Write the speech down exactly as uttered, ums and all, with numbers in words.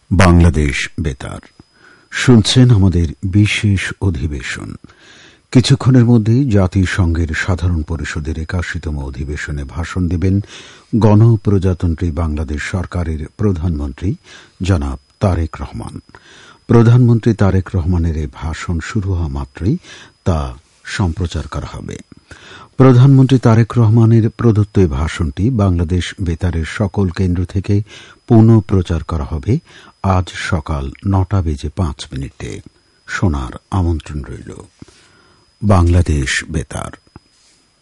বাংলাদেশ বেতার শুনছেন আমাদের বিশেষ অধিবেশন। কিছুক্ষণের মধ্যেই জাতিসংঘের সাধারণ পরিষদের একাশিতম অধিবেশনে ভাষণ দেবেন গণপ্রজাতন্ত্রী বাংলাদেশ সরকারের প্রধানমন্ত্রী জনাব তারেক রহমান। প্রধানমন্ত্রী তারেক রহমানের এই ভাষণ শুরু হওয়া মাত্রই তা সম্প্রচার করা হবে। প্রধানমন্ত্রী তারেক রহমানের প্রদত্ত এই ভাষণটি বাংলাদেশ বেতারের সকল কেন্দ্র থেকে পুনঃ প্রচার করা হবে আজ সকাল নটা বেজে পাঁচ মিনিটে। শোনার আমন্ত্রণ রইল। বাংলাদেশ বেতার।